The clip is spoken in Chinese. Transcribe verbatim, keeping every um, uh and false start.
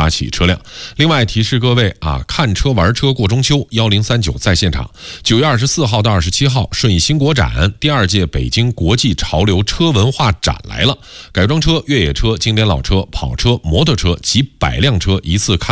发起车辆。另外提示各位啊，看车玩车过中秋，一零三九在现场。九月二十四号到二十七号，顺义新国展第二届北京国际潮流车文化展来了，改装车、越野车、经典老车、跑车、摩托车及百辆车一次看